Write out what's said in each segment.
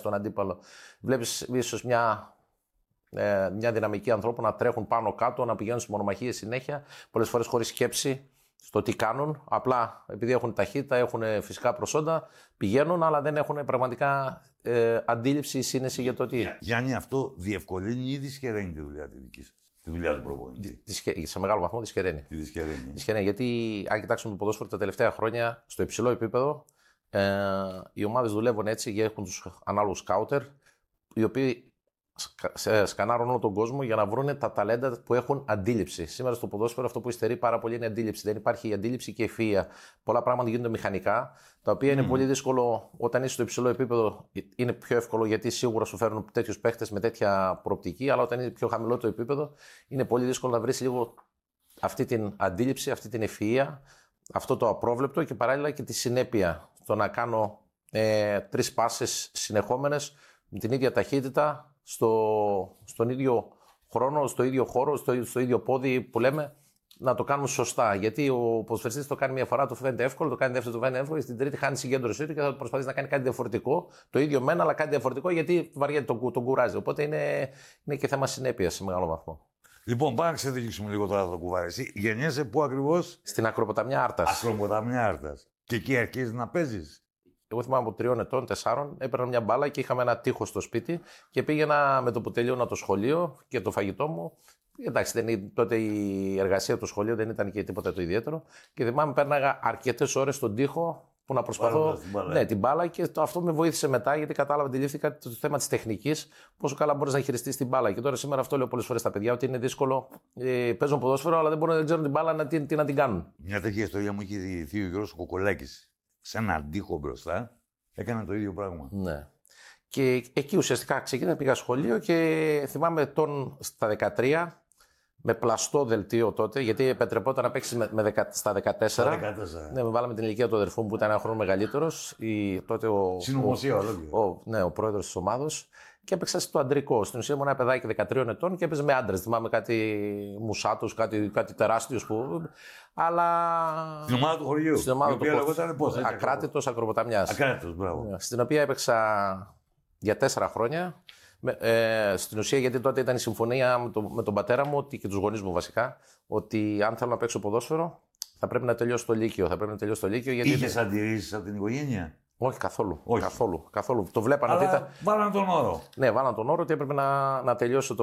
τον αντίπαλο. Βλέπεις ίσως μια δυναμική ανθρώπων να τρέχουν πάνω κάτω, να πηγαίνουν στις μονομαχίες συνέχεια, πολλές φορές χωρίς σκέψη στο τι κάνουν. Απλά επειδή έχουν ταχύτητα, έχουν φυσικά προσόντα, πηγαίνουν, αλλά δεν έχουν πραγματικά αντίληψη ή σύνεση για το τι. Γιάννη, αυτό διευκολύνει ή δυσχεραίνει τη δουλειά τη δική σας? Τη δουλειά του προπονητή. Σε μεγάλο βαθμό δυσχεραίνει. Τη δυσχεραίνει. Γιατί αν κοιτάξουμε το ποδόσφαιρο τα τελευταία χρόνια, στο υψηλό επίπεδο, οι ομάδες δουλεύουν έτσι και έχουν τους ανάλογους σκάουτερ, οι οποίοι σκανάρουν όλο τον κόσμο για να βρουν τα ταλέντα που έχουν αντίληψη. Σήμερα στο ποδόσφαιρο αυτό που υστερεί πάρα πολύ είναι αντίληψη. Δεν υπάρχει η αντίληψη και η ευφυΐα. Πολλά πράγματα γίνονται μηχανικά, τα οποία είναι πολύ δύσκολο όταν είσαι στο υψηλό επίπεδο. Είναι πιο εύκολο γιατί σίγουρα σου φέρνουν τέτοιους παίχτες με τέτοια προοπτική, αλλά όταν είναι πιο χαμηλό το επίπεδο, είναι πολύ δύσκολο να βρεις λίγο αυτή την αντίληψη, αυτή την ευφυΐα, αυτό το απρόβλεπτο και παράλληλα και τη συνέπεια. Το να κάνω 3 πάσες συνεχόμενες με την ίδια ταχύτητα, στον ίδιο χρόνο, στο ίδιο χώρο, στο ίδιο πόδι που λέμε, να το κάνουμε σωστά. Γιατί ο ποδοσφαιριστής το κάνει μια φορά, το φαίνεται εύκολο, το κάνει δεύτερο, το φαίνεται εύκολο, στην τρίτη χάνει συγκέντρωσή του και θα προσπαθήσει να κάνει κάτι διαφορετικό. Το ίδιο μένα, αλλά κάτι διαφορετικό γιατί βαριέται, τον κουράζει. Οπότε είναι και θέμα συνέπειας σε μεγάλο βαθμό. Λοιπόν, πάμε να ξεδικήσουμε λίγο τώρα το κουβάρι. Εσύ γεννιέσαι πού ακριβώς? Στην Ακροποταμιά Άρτας. Ακροποταμιά Άρτας. Και εκεί αρχίζεις να παίζεις? Εγώ θυμάμαι από 3 ετών, 4, έπαιρνα μια μπάλα και είχαμε ένα τοίχο στο σπίτι και πήγαινα με το που τελείωνα το σχολείο και το φαγητό μου. Εντάξει, τότε η εργασία του σχολείου δεν ήταν και τίποτα το ιδιαίτερο. Και θυμάμαι πέρναγα αρκετές ώρες στον τοίχο που να προσπαθώ. Την μπάλα και αυτό με βοήθησε μετά γιατί κατάλαβα, αντιλήφθηκα το θέμα της τεχνικής, πόσο καλά μπορείς να χειριστείς την μπάλα. Και τώρα σήμερα αυτό λέω πολλές φορές στα παιδιά, ότι είναι δύσκολο. Παίζουν ποδόσφαιρο, αλλά δεν ξέρουν την μπάλα τι να την κάνουν. Μια τέτοια ιστορία μου είχε διηγηθεί ο Γιώργος Κοκολάκης. Σε έναν τοίχο μπροστά, έκανε το ίδιο πράγμα. Ναι. Και εκεί ουσιαστικά ξεκίνησα, πήγα σχολείο και θυμάμαι στα 13 με πλαστό δελτίο τότε, γιατί επιτρεπόταν να παίξει στα 14. Ναι, με βάλαμε την ηλικία του αδερφού μου που ήταν ένα χρόνο μεγαλύτερος. Τότε συνωμοσία, ο πρόεδρος της ομάδος. Και έπαιξα στο αντρικό. Στην ουσία ήμουν ένα παιδάκι 13 ετών και έπαιζε με άντρες. Θυμάμαι κάτι μουσάτους, κάτι τεράστιους που. Αλλά. Στην ομάδα του χωριού. Στην ομάδα του χωριού. Ακράτητος Ακροποταμιάς. Ακράτητος, μπράβο. Στην οποία έπαιξα για 4 χρόνια. Στην ουσία, γιατί τότε ήταν η συμφωνία με τον πατέρα μου και τους γονείς μου βασικά, ότι αν θέλω να παίξω ποδόσφαιρο θα πρέπει να τελειώσω το Λύκειο. Είχες αντιρρήσεις από την οικογένεια? Όχι, καθόλου. Καθόλου. Το βλέπανε. Αλλά βάλαν τον όρο. Ναι, βάλαν τον όρο ότι έπρεπε να τελειώσω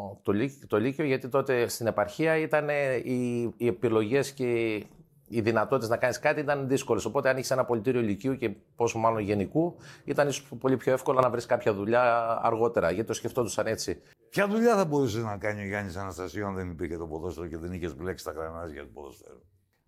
το Λύκειο, γιατί τότε στην επαρχία ήταν οι επιλογές και οι δυνατότητες να κάνεις κάτι ήταν δύσκολες. Οπότε, αν είχες ένα πολιτήριο Λυκείου και πόσο μάλλον γενικού, ήταν ίσως πολύ πιο εύκολο να βρεις κάποια δουλειά αργότερα, γιατί το σκεφτόντουσαν έτσι. Ποια δουλειά θα μπορούσε να κάνει ο Γιάννης Αναστασίου αν δεν υπήρχε το ποδόσφαιρο και δεν είχες μπλέξει τα γρανάζια του ποδοσφαίρου?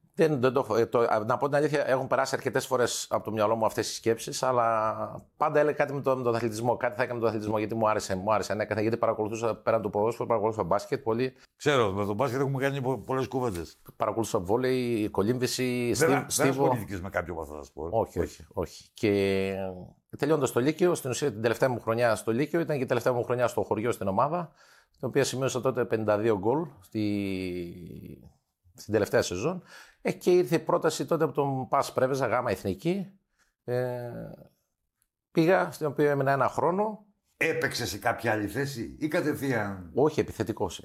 Να πω την αλήθεια, έχουν περάσει αρκετές φορές από το μυαλό μου αυτές οι σκέψεις, αλλά πάντα έλεγα κάτι με τον αθλητισμό. Κάτι θα έκανα με τον αθλητισμό, γιατί μου άρεσε ανέκαθεν, γιατί παρακολουθούσα πέραν του ποδόσφαιρου, παρακολουθούσα μπάσκετ πολύ. Ξέρω, με τον μπάσκετ έχουμε κάνει πολλές κουβέντες. Παρακολουθούσα βόλεϊ, κολύμβηση, στίβο. Δεν ασχολήθηκες με κάποιο από αυτά τα σπορ? Όχι. Και τελειώντας το Λύκειο, στην ουσία την τελευταία μου χρονιά στο Λύκειο ήταν και η τελευταία μου χρονιά στο χωριό στην ομάδα, την οποία σημείωσα τότε 52 γκολ στην τελευταία σεζόν. Και ήρθε η πρόταση τότε από τον Πας Πρέβεζα, γάμα εθνική. Πήγα, στην οποία έμεινα 1 χρόνο. Έπαιξε σε κάποια άλλη θέση ή κατευθείαν? Όχι, επιθετικός.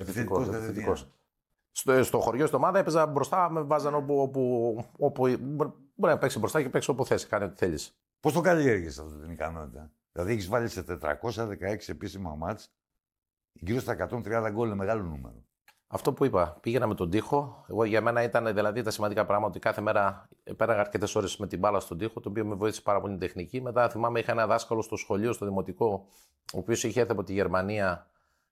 Στο χωριό, στην ομάδα έπαιζα μπροστά, με βάζαν όπου μπορεί να παίξει μπροστά και παίξει όπου θες, κάνει ό,τι θέλεις. Πώς το καλλιέργησες αυτή την ικανότητα? Δηλαδή έχεις βάλει σε 416 επίσημα μάτς γύρω στα 130 γκολ, είναι μεγάλο νούμερο. Αυτό που είπα, πήγαινα με τον τοίχο. Για μένα ήταν δηλαδή τα σημαντικά πράγματα ότι κάθε μέρα πέραγα αρκετές ώρες με την μπάλα στον τοίχο, το οποίο με βοήθησε πάρα πολύ την τεχνική. Μετά θυμάμαι είχα ένα δάσκαλο στο σχολείο, στο δημοτικό, ο οποίος είχε έρθει από τη Γερμανία.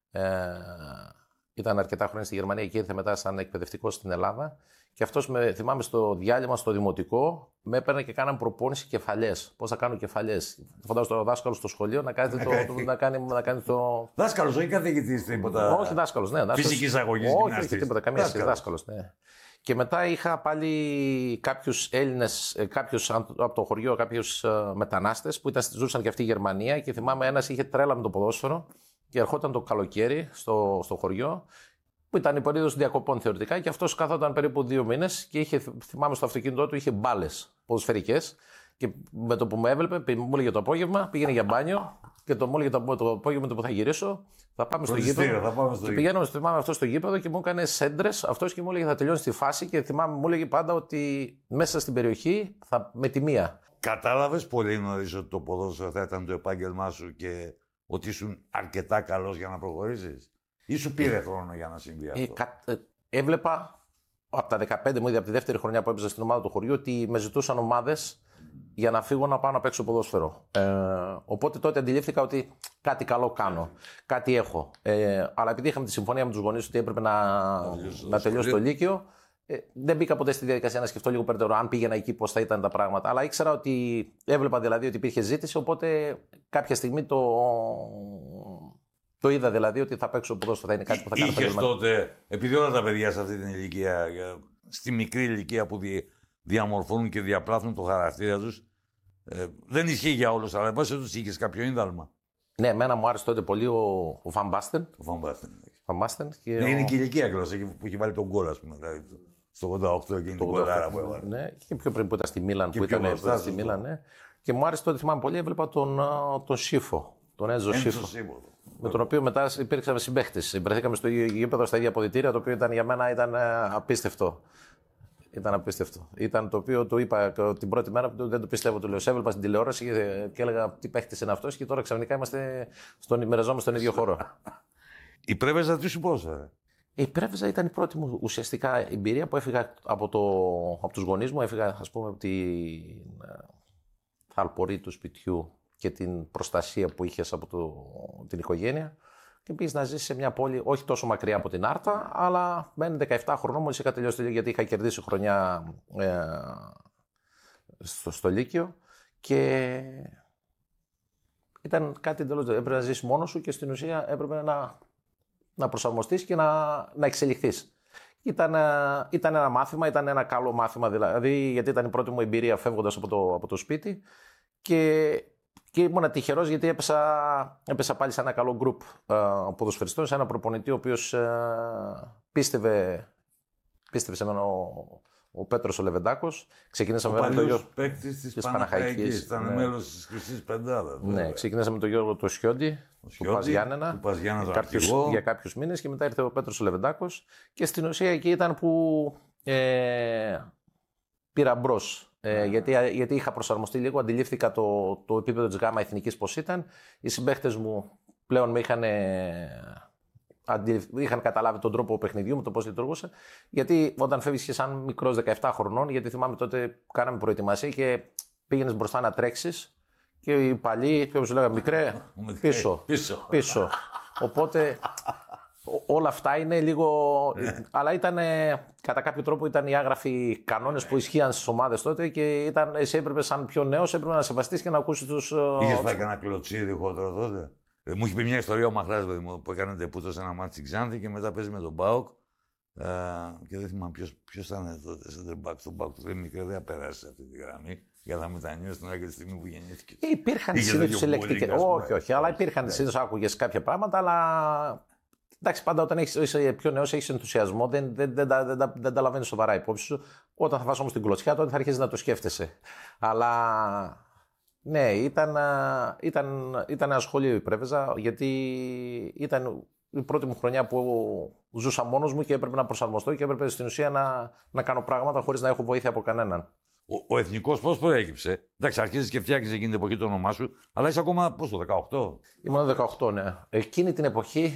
Ήταν αρκετά χρόνια στη Γερμανία και ήρθε μετά σαν εκπαιδευτικό στην Ελλάδα. Και αυτός θυμάμαι στο διάλειμμα στο δημοτικό, με έπαιρνε και κάναμε προπόνηση κεφαλιές. Πώς θα κάνω κεφαλιές. Φαντάζομαι το δάσκαλο στο σχολείο να κάνει το. Δάσκαλος, όχι καθηγητής, τίποτα. Όχι δάσκαλος, ναι. Φυσικής αγωγής, όχι τίποτα, καμία σχέση. Δάσκαλος, ναι. Και μετά είχα πάλι κάποιους Έλληνες, από το χωριό, κάποιους μετανάστες που ζούσαν και αυτοί η Γερμανία. Και θυμάμαι ένας είχε τρέλα με το ποδόσφαιρο και ερχόταν το καλοκαίρι στο χωριό, που ήταν η περίοδος διακοπών θεωρητικά, και αυτός κάθονταν περίπου 2 μήνες και θυμάμαι στο αυτοκίνητό του είχε μπάλες ποδοσφαιρικές. Και με το που με έβλεπε, μου έλεγε το απόγευμα, πήγαινε για μπάνιο, και μου έλεγε το απόγευμα που θα γυρίσω, θα πάμε στο γήπεδο. Και πηγαίναμε θυμάμαι αυτό στο γήπεδο και μου έκανε σέντρες αυτός και μου έλεγε θα τελειώσει τη φάση και θυμάμαι μου έλεγε πάντα ότι μέσα στην περιοχή με τη μία. Κατάλαβες πολύ νωρίς ότι το ποδόσφαιρο θα ήταν το επάγγελμά σου και ότι ήσουν αρκετά καλός για να προχωρήσεις, ή σου πήρε χρόνο για να συμβεί αυτό? Έβλεπα από τα 15 μου, ήδη από τη δεύτερη χρονιά που έπαιζα στην ομάδα του χωριού, ότι με ζητούσαν ομάδες για να φύγω να πάω να παίξω ποδόσφαιρο. Οπότε τότε αντιλήφθηκα ότι κάτι καλό κάνω, κάτι έχω. Αλλά επειδή είχαμε τη συμφωνία με τους γονείς ότι έπρεπε να τελειώσω το Λύκειο, δεν μπήκα ποτέ στη διαδικασία να σκεφτώ λίγο περαιτέρω αν πήγαινα εκεί πώς θα ήταν τα πράγματα. Αλλά ήξερα ότι έβλεπα δηλαδή ότι υπήρχε ζήτηση, οπότε κάποια στιγμή το είδα δηλαδή ότι θα παίξω ποδόσφαιρο, θα είναι κάτι που θα κάνω. Είχες τότε, επειδή όλα τα παιδιά σε αυτή την ηλικία, στη μικρή ηλικία που διαμορφώνουν και διαπλάθουν το χαρακτήρα τους, δεν ισχύει για όλους, αλλά βάσει τους είχες κάποιο ίνδαλμα? Ναι, εμένα μου άρεσε τότε πολύ ο Βαν Μπάστεν. Ναι, είναι και η ηλικία κλώσσα που έχει βάλει τον γκολ, ας πούμε. Δηλαδή, στο 88 εκείνη την κολάρα που έβαλε. Ναι, και πιο πριν που ήταν στη Μίλαν. Στη Μίλαν, ναι. Και μου άρεσε τότε, θυμάμαι πολύ, έβλεπα τον Σίφο. Τον Έντζο Σίφο. Με τον οποίο μετά υπήρξαμε συμπαίχτες. Συμπρεθήκαμε στο ίδιο γήπεδο, στα ίδια αποδυτήρια, το οποίο για μένα ήταν απίστευτο. Ήταν απίστευτο. Ήταν το οποίο το είπα την πρώτη μέρα που δεν το πιστεύω. Του λέω: σε έβλεπα στην τηλεόραση και έλεγα τι παίχτης είναι αυτός, και τώρα ξαφνικά μοιραζόμαστε στον ίδιο χώρο. Η Πρέβεζα τι σου πρόσφερε? Η Πρέβεζα ήταν η πρώτη μου ουσιαστικά εμπειρία που έφυγα από τους γονείς μου. Έφυγα, ας πούμε, από την θαλπορή του σπιτιού και την προστασία που είχες από την οικογένεια και πήγες να ζήσεις σε μια πόλη όχι τόσο μακριά από την Άρτα, αλλά μένει 17 χρονών μόλις είχα τελειώσει, γιατί είχα κερδίσει χρονιά στο Λύκειο και ήταν κάτι εντελώς. Έπρεπε να ζήσεις μόνος σου και στην ουσία έπρεπε να προσαρμοστείς και να εξελιχθείς. Ήταν ένα μάθημα, ήταν ένα καλό μάθημα δηλαδή, γιατί ήταν η πρώτη μου εμπειρία φεύγοντας από το σπίτι και ήμουν τυχερός γιατί έπεσα πάλι σε ένα καλό γκρουπ ποδοσφαιριστών, σε ένα προπονητή ο οποίος πίστευε σε μένα, ο Πέτρος ο Λεβεντάκος. Ξεκινήσαμε με τον Γιώργο παίκτης της Παναχαϊκής, ήταν μέλος της Χρυσής Πεντάδας. Ναι, ξεκινήσαμε με τον Γιώργο το Σιόντι, του Πας Γιάννενα, για κάποιους μήνες και μετά ήρθε ο Πέτρος ο Λεβεντάκος και στην ουσία εκεί ήταν που πήρα μπρος. Γιατί είχα προσαρμοστεί λίγο, αντιλήφθηκα το επίπεδο της ΓΑΜΑ Εθνικής πώς ήταν. Οι συμπαίχτες μου πλέον με είχαν καταλάβει τον τρόπο παιχνιδιού μου, το πώς λειτουργούσε. Γιατί όταν φεύγεις και σαν μικρός 17 χρονών, γιατί θυμάμαι τότε κάναμε προετοιμασία και πήγαινες μπροστά να τρέξεις και οι παλιοί σου λέγανε μικρέ, πίσω. Οπότε όλα αυτά είναι λίγο. Αλλά ήταν κατά κάποιο τρόπο ήταν οι άγραφοι κανόνες που ισχύαν στις ομάδες τότε και εσύ έπρεπε, σαν πιο νέος, έπρεπε να σεβαστείς και να ακούσεις τους. Είχες πάει κανένα κλωτσίδι χοντρό τότε? Μου είχε πει μια ιστορία ο Μαχράς που έκανε τεπούτο σε ένα μάτι στην Ξάνθη και μετά παίζει με τον ΠΑΟΚ. Και δεν θυμάμαι ποιος ήταν τότε στον ΠΑΟΚ. Στον ΠΑΟΚ του μικρέ, δεν περάσει αυτή τη γραμμή για να μετανιώσει την άκρη τη στιγμή που γεννήθηκε. Υπήρχαν συνήθως συλλεκτικές. Όχι, αλλά υπήρχαν συνήθως, άκουγες κάποια πράγματα, αλλά. Εντάξει, πάντα όταν είσαι πιο νέος, έχεις ενθουσιασμό, δεν τα λαβαίνεις σοβαρά υπόψη σου. Όταν θα φας όμως την κλωτσιά, τότε θα αρχίσεις να το σκέφτεσαι. Αλλά ναι, ήταν ένα σχολείο η Πρέβεζα, γιατί ήταν η πρώτη μου χρονιά που ζούσα μόνος μου και έπρεπε να προσαρμοστώ και έπρεπε στην ουσία να κάνω πράγματα χωρίς να έχω βοήθεια από κανέναν. Ο εθνικός πώς προέκυψε? Εντάξει, αρχίζεις και φτιάχνεις εκείνη την εποχή το όνομά σου, αλλά είσαι ακόμα, πώς, το 18? Ήμουν 18, ναι. Εκείνη την εποχή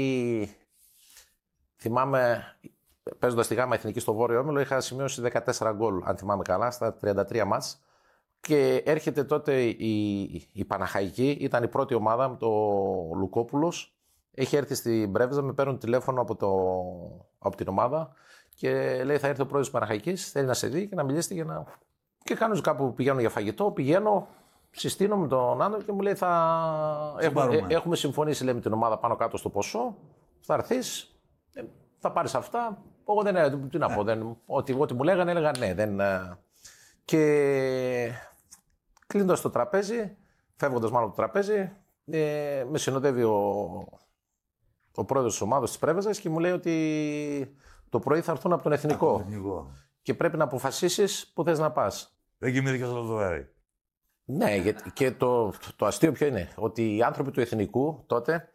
θυμάμαι, παίζοντας τη ΓΑΜΑ Εθνική στο Βόρειο Όμιλο, είχα σημειώσει 14 γκολ, αν θυμάμαι καλά, στα 33 μάτς. Και έρχεται τότε η Παναχαϊκή, ήταν η πρώτη ομάδα με το Λουκόπουλος. Έχει έρθει στην Πρέβεζα, με παίρνουν τηλέφωνο από την ομάδα και λέει: θα έρθει ο πρόεδρος της Παναχαϊκής, θέλει να σε δει και να μιλήσετε Και κάνω κάπου, πηγαίνω για φαγητό, συστήνω με τον άντρα και μου λέει: έχουμε συμφωνήσει, λέει, με την ομάδα πάνω κάτω στο ποσό, θα έρθεις, θα πάρεις αυτά. Εγώ τι να πω, ό,τι μου λέγανε, έλεγα ναι. Και κλείνοντας το τραπέζι, φεύγοντας μάλλον από το τραπέζι, με συνοδεύει ο πρόεδρος της ομάδας της Πρέβεζας και μου λέει ότι το πρωί θα έρθουν από τον Εθνικό και πρέπει να αποφασίσεις που θες να πας. Δεν κοιμήθηκες όλο το βράδυ? Ναι, και το αστείο ποιο είναι, ότι οι άνθρωποι του εθνικού τότε